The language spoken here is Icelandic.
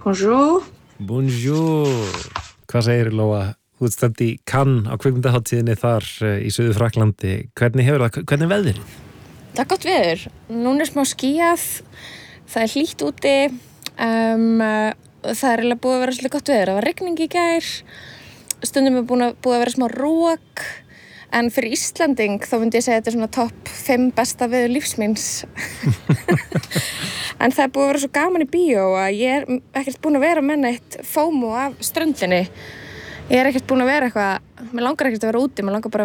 Bonjour. Bonjour. Hvað segir Lóa? Þú ert stödd í Cannes á kvikmyndahátíðinni þar í Suður-Frakklandi. Hvernig hefur það? Hvernig er veðrið? Það er gott veður. Núna er smá skýjað. Það er hlýtt úti. Það er eiginlega búið að vera svolítið gott veður. Það var rigning í gær. Stundum er búið að vera smá rok. En fyrir Íslanding þá myndi ég segja að þetta er svona topp 5 besta veður lífs míns. En það er búið að vera svo gaman í bíó að ég er ekkert búin að vera með neitt FOMO af ströndinni. Ég er ekkert búin að vera eitthvað, mér langar ekkert að vera úti, mér langar bara